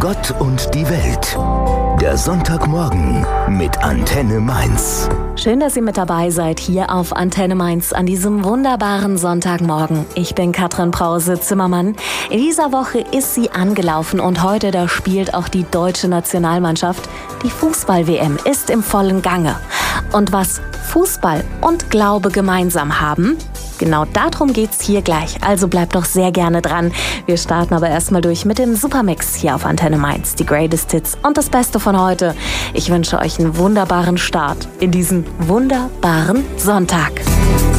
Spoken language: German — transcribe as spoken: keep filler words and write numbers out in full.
Gott und die Welt. Der Sonntagmorgen mit Antenne Mainz. Schön, dass ihr mit dabei seid hier auf Antenne Mainz an diesem wunderbaren Sonntagmorgen. Ich bin Katrin Brause-Zimmermann. In dieser Woche ist sie angelaufen und heute, da spielt auch die deutsche Nationalmannschaft. Die Fußball-W M ist im vollen Gange. Und was Fußball und Glaube gemeinsam haben, genau darum geht's hier gleich. Also bleibt doch sehr gerne dran. Wir starten aber erstmal durch mit dem Supermix hier auf Antenne Mainz. Die Greatest Hits und das Beste von heute. Ich wünsche euch einen wunderbaren Start in diesen wunderbaren Sonntag.